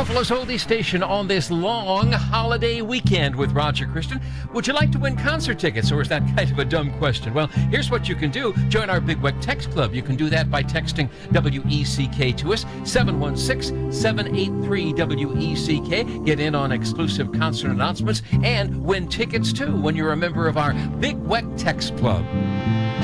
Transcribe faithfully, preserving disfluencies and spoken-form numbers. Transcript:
Buffalo's Oldie Station on this long holiday weekend with Roger Christian. Would you like to win concert tickets, or is that kind of a dumb question? Well, here's what you can do. Join our Big Weck Text Club. You can do that by texting W E C K to us, seven one six, seven eight three, W E C K. Get in on exclusive concert announcements and win tickets, too, when you're a member of our Big Weck Text Club.